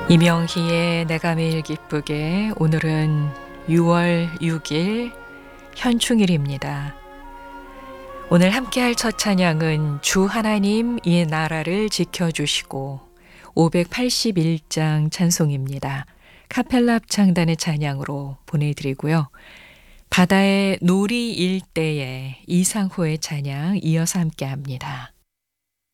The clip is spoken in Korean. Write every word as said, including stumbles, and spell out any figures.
이명희의 내가 매일 기쁘게. 오늘은 유월 육일 현충일입니다. 오늘 함께할 첫 찬양은 주 하나님 이 나라를 지켜주시고 오백팔십일 장 찬송입니다. 카펠라 합창단의 찬양으로 보내드리고요. 바다의 놀이 일대의 이상호의 찬양 이어서 함께합니다.